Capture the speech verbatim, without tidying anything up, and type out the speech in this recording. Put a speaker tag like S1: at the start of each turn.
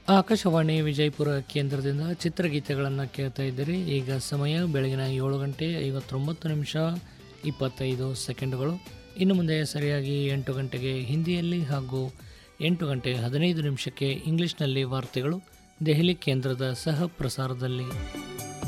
S1: ಆಕಾಶವಾಣಿ ವಿಜಯಪುರ ಕೇಂದ್ರದಿಂದ ಚಿತ್ರಗೀತೆಗಳನ್ನು ಕೇಳ್ತಾ ಇದ್ದೀರಿ. ಈಗ ಸಮಯ ಬೆಳಗಿನ ಏಳು ಗಂಟೆ ಐವತ್ತೊಂಬತ್ತು ನಿಮಿಷ ಇಪ್ಪತ್ತೈದು ಸೆಕೆಂಡುಗಳು. ಇನ್ನು ಮುಂದೆ ಸರಿಯಾಗಿ ಎಂಟು ಗಂಟೆಗೆ ಹಿಂದಿಯಲ್ಲಿ ಹಾಗೂ ಎಂಟು ಗಂಟೆ ಹದಿನೈದು ನಿಮಿಷಕ್ಕೆ ಇಂಗ್ಲಿಷ್ನಲ್ಲಿ ವಾರ್ತೆಗಳು ದೆಹಲಿ ಕೇಂದ್ರದ ಸಹ ಪ್ರಸಾರದಲ್ಲಿ.